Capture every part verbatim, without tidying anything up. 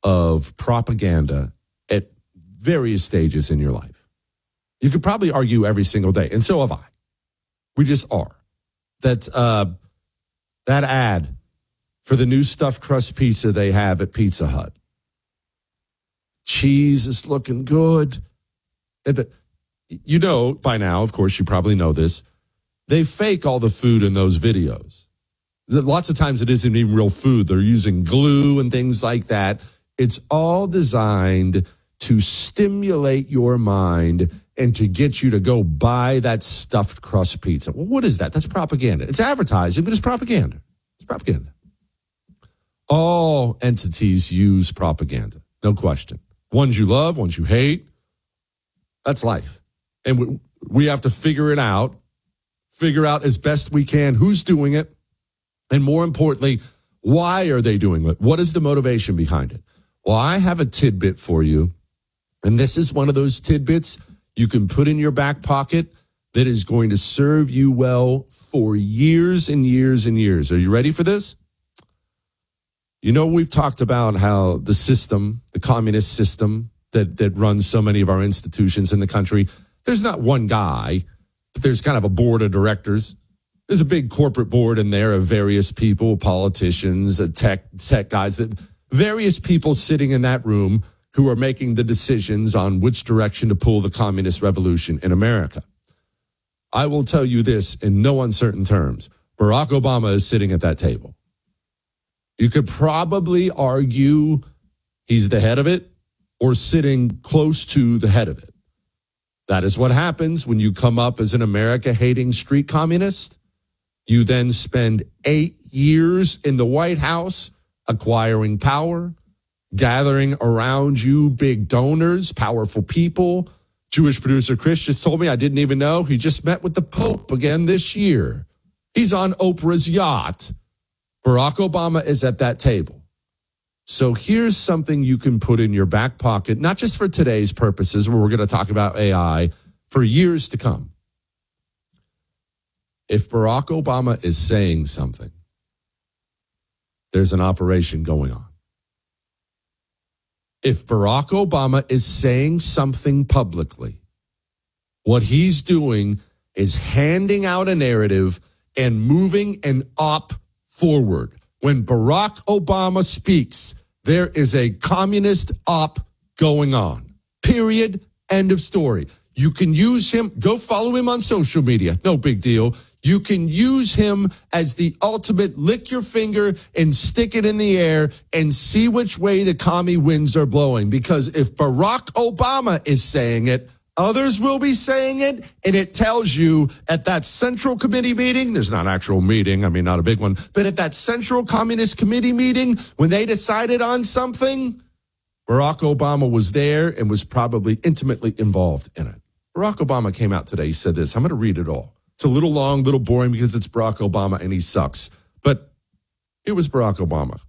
of propaganda at various stages in your life. You could probably argue every single day, and so have I. We just are. That, uh, that ad for the new stuffed crust pizza they have at Pizza Hut. Cheese is looking good. You know by now, of course, you probably know this, they fake all the food in those videos. Lots of times it isn't even real food. They're using glue and things like that. It's all designed to stimulate your mind and to get you to go buy that stuffed crust pizza. Well, what is that? That's propaganda. It's advertising, but it's propaganda. It's propaganda. All entities use propaganda, no question. Ones you love, ones you hate. That's life. And we, we have to figure it out, figure out as best we can who's doing it, and more importantly, why are they doing it? What is the motivation behind it? Well, I have a tidbit for you, and this is one of those tidbits you can put in your back pocket that is going to serve you well for years and years and years. Are you ready for this? You know, we've talked about how the system, the communist system that, that runs so many of our institutions in the country, there's not one guy, but there's kind of a board of directors. There's a big corporate board in there of various people, politicians, tech tech guys, that various people sitting in that room who are making the decisions on which direction to pull the communist revolution in America. I will tell you this in no uncertain terms. Barack Obama is sitting at that table. You could probably argue he's the head of it or sitting close to the head of it. That is what happens when you come up as an America-hating street communist. You then spend eight years in the White House acquiring power, gathering around you big donors, powerful people. Jewish producer Chris just told me, I didn't even know, he just met with the Pope again this year. He's on Oprah's yacht. Barack Obama is at that table. So here's something you can put in your back pocket, not just for today's purposes, where we're going to talk about A I, for years to come. If Barack Obama is saying something, there's an operation going on. If Barack Obama is saying something publicly, what he's doing is handing out a narrative and moving an op forward. When Barack Obama speaks, there is a communist op going on. Period. End of story. You can use him. Go follow him on social media. No big deal. You can use him as the ultimate lick your finger and stick it in the air and see which way the commie winds are blowing. Because if Barack Obama is saying it, others will be saying it, and it tells you at that Central Committee meeting, there's not an actual meeting, I mean, not a big one, but at that Central Communist Committee meeting, when they decided on something, Barack Obama was there and was probably intimately involved in it. Barack Obama came out today, he said this, I'm going to read it all. It's a little long, little boring because it's Barack Obama and he sucks. But it was Barack Obama.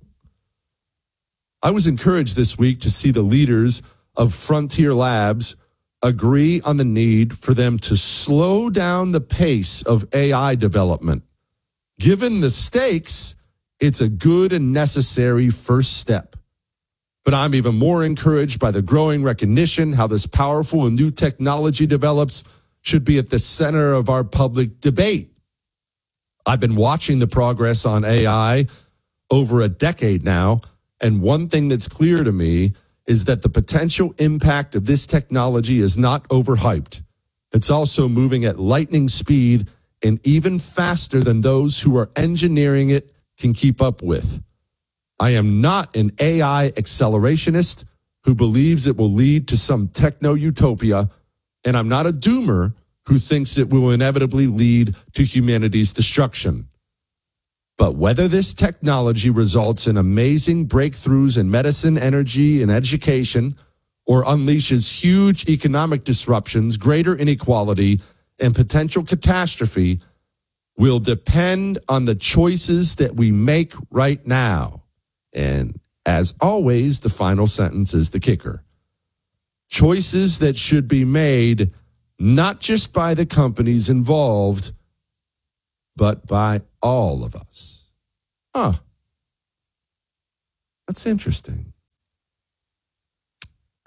I was encouraged this week to see the leaders of Frontier Labs agree on the need for them to slow down the pace of A I development. Given the stakes, it's a good and necessary first step. But I'm even more encouraged by the growing recognition how this powerful and new technology develops should be at the center of our public debate. I've been watching the progress on A I over a decade now, and one thing that's clear to me is that the potential impact of this technology is not overhyped. It's also moving at lightning speed and even faster than those who are engineering it can keep up with. I am not an A I accelerationist who believes it will lead to some techno-utopia, and I'm not a doomer who thinks it will inevitably lead to humanity's destruction. But whether this technology results in amazing breakthroughs in medicine, energy, and education, or unleashes huge economic disruptions, greater inequality, and potential catastrophe, will depend on the choices that we make right now. And as always, the final sentence is the kicker. Choices that should be made not just by the companies involved, but by all of us. Huh. That's interesting.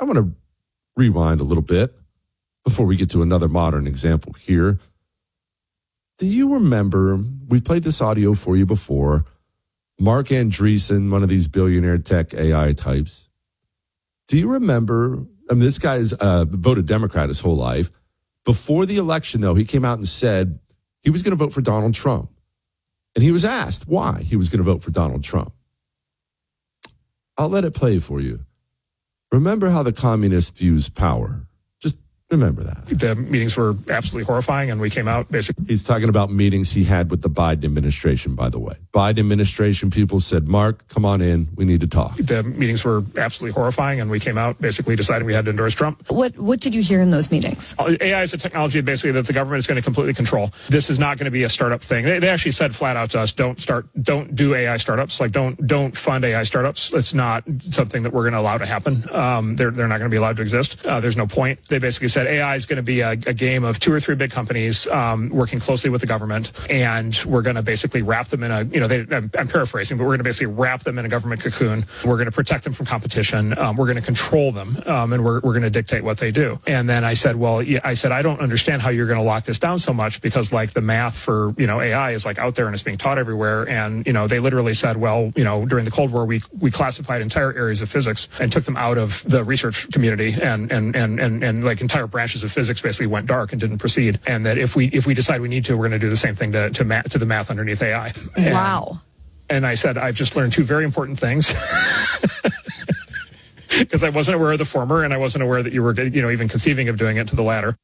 I want to rewind a little bit before we get to another modern example here. Do you remember, we've played this audio for you before, Mark Andreessen, one of these billionaire tech A I types. Do you remember, I mean, this guy's uh, voted Democrat his whole life. Before the election, though, he came out and said he was going to vote for Donald Trump. And he was asked why he was going to vote for Donald Trump. I'll let it play for you. Remember how the communist views power. Just remember that. The meetings were absolutely horrifying, and we came out basically. He's talking about meetings he had with the Biden administration, by the way. Biden administration people said, Mark, come on in. We need to talk. The meetings were absolutely horrifying, and we came out basically deciding we had to endorse Trump. What What did you hear in those meetings? A I is a technology basically that the government is going to completely control. This is not going to be a startup thing. They, they actually said flat out to us, don't start, don't do A I startups. Like don't don't fund A I startups. It's not something that we're going to allow to happen. Um, they're they're not going to be allowed to exist. Uh, there's no point. They basically said A I is going to be a, a game of two or three big companies um, working closely with the government, and we're going to basically wrap them in a, you know, they, I'm, I'm paraphrasing, but we're going to basically wrap them in a government cocoon. We're going to protect them from competition. Um, we're going to control them, um, and we're we're going to dictate what they do. And then I said, well, yeah, I said, I don't understand how you're going to lock this down so much, because like the math for, you know, A I is like out there and it's being taught everywhere. And, you know, they literally said, well, you know, during the Cold War, we we classified entire areas of physics and took them out of the research community, and and and and, and like entire branches of physics basically went dark and didn't proceed. And that if we if we decide we need to, we're going to do the same thing to to, math, to the math underneath A I. And, wow. And I said, I've just learned two very important things. Because I wasn't aware of the former, and I wasn't aware that you were, you know, even conceiving of doing it to the latter.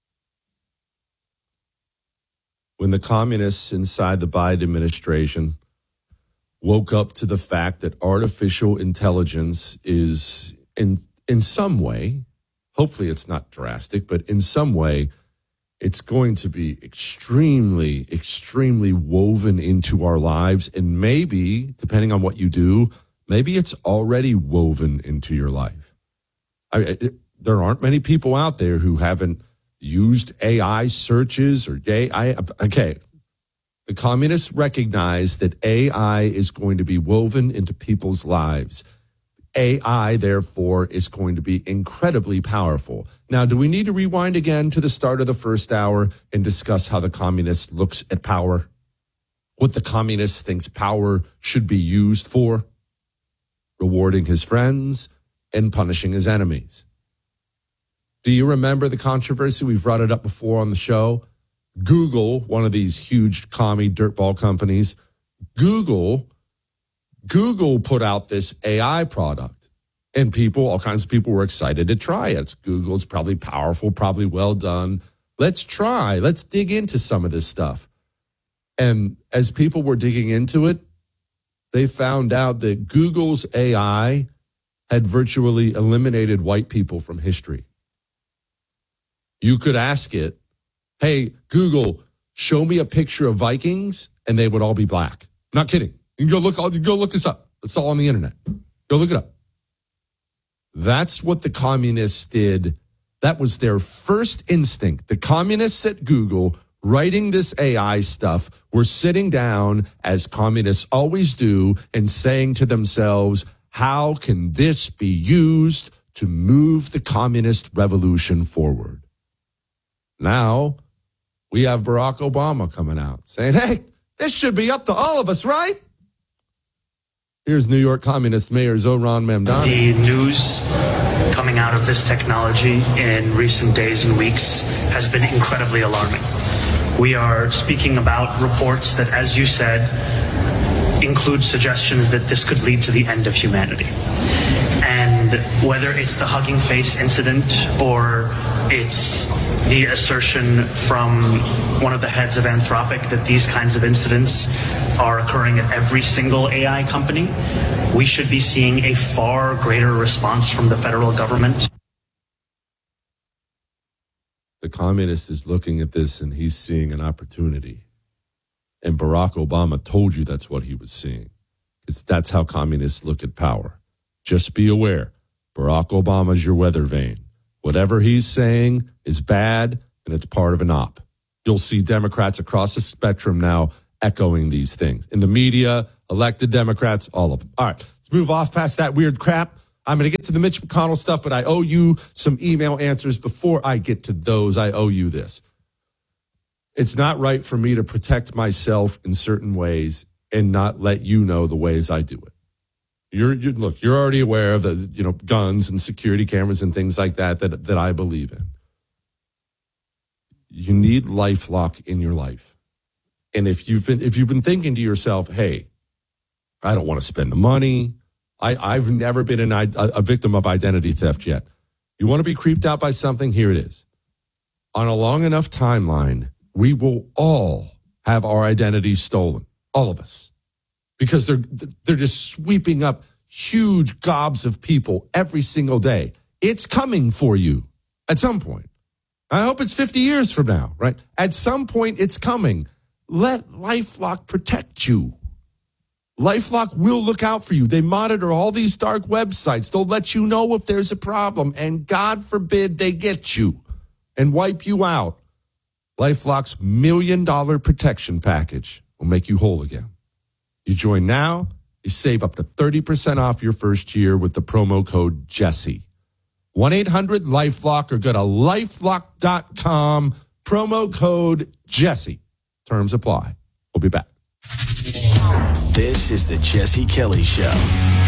When the communists inside the Biden administration woke up to the fact that artificial intelligence is in in some way, hopefully it's not drastic, but in some way, it's going to be extremely, extremely woven into our lives. And maybe, depending on what you do, maybe it's already woven into your life. I, it, there aren't many people out there who haven't used A I searches or A I. Okay. The communists recognize that A I is going to be woven into people's lives. A I, therefore, is going to be incredibly powerful. Now, do we need to rewind again to the start of the first hour and discuss how the communist looks at power? What the communist thinks power should be used for? Rewarding his friends and punishing his enemies. Do you remember the controversy? We've brought it up before on the show. Google, one of these huge commie dirtball companies, Google, Google put out this A I product, and people, all kinds of people were excited to try it. It's Google, it's probably powerful, probably well done. Let's try, let's dig into some of this stuff. And as people were digging into it, they found out that Google's A I had virtually eliminated white people from history. You could ask it, hey, Google, show me a picture of Vikings, and they would all be black. Not kidding. You can go look, go look this up. It's all on the internet. Go look it up. That's what the communists did. That was their first instinct. The communists at Google, writing this A I stuff, were sitting down, as communists always do, and saying to themselves, how can this be used to move the communist revolution forward? Now, we have Barack Obama coming out saying, hey, this should be up to all of us, right? Here's New York Communist Mayor Zohran Mamdani. The news coming out of this technology in recent days and weeks has been incredibly alarming. We are speaking about reports that, as you said, include suggestions that this could lead to the end of humanity. And whether it's the Hugging Face incident or it's the assertion from one of the heads of Anthropic that these kinds of incidents are occurring at every single A I company, we should be seeing a far greater response from the federal government. The communist is looking at this and he's seeing an opportunity. And Barack Obama told you that's what he was seeing. It's, that's how communists look at power. Just be aware, Barack Obama's your weather vane. Whatever he's saying is bad, and it's part of an op. You'll see Democrats across the spectrum now echoing these things. In the media, elected Democrats, all of them. All right, let's move off past that weird crap. I'm going to get to the Mitch McConnell stuff, but I owe you some email answers. Before I get to those, I owe you this. It's not right for me to protect myself in certain ways and not let you know the ways I do it. You're, you look, you're already aware of the, you know, guns and security cameras and things like that, that, that I believe in. You need LifeLock in your life. And if you've been, if you've been thinking to yourself, hey, I don't want to spend the money. I, I've never been an, a, a victim of identity theft yet. You want to be creeped out by something? Here it is. On a long enough timeline, we will all have our identities stolen. All of us. Because they're they're just sweeping up huge gobs of people every single day. It's coming for you at some point. I hope it's fifty years from now, right? At some point, it's coming. Let LifeLock protect you. LifeLock will look out for you. They monitor all these dark websites. They'll let you know if there's a problem. And God forbid they get you and wipe you out. LifeLock's million dollar protection package will make you whole again. You join now, you save up to thirty percent off your first year with the promo code Jesse. one eight hundred LifeLock or go to lifelock dot com, promo code Jesse. Terms apply. We'll be back. This is the Jesse Kelly Show.